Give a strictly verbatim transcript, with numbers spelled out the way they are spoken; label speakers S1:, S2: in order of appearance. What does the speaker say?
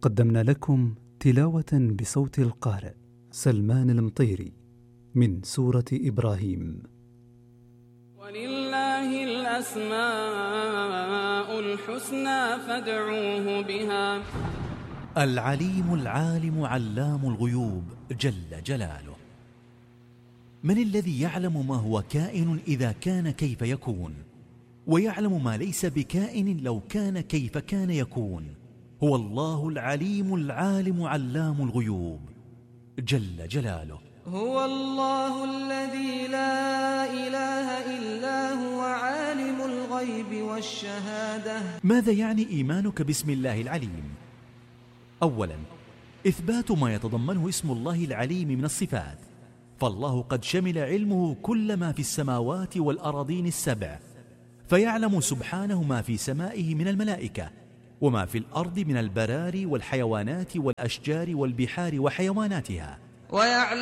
S1: قدمنا لكم تلاوة بصوت القارئ سلمان المطيري من سورة إبراهيم.
S2: ولله الأسماء الحسنى فادعوه بها.
S3: العليم العالم علام الغيوب جل جلاله. من الذي يعلم ما هو كائن إذا كان كيف يكون، ويعلم ما ليس بكائن لو كان كيف كان يكون؟ هو الله العليم العالم علام الغيوب جل جلاله.
S2: هو الله الذي لا إله إلا هو عالم الغيب والشهادة.
S3: ماذا يعني إيمانك باسم الله العليم؟ أولا، إثبات ما يتضمنه اسم الله العليم من الصفات، فالله قد شمل علمه كل ما في السماوات والأراضين السبع، فيعلم سبحانه ما في سمائه من الملائكة، وما في الأرض من البراري والحيوانات والأشجار والبحار وحيواناتها،
S2: ويعلم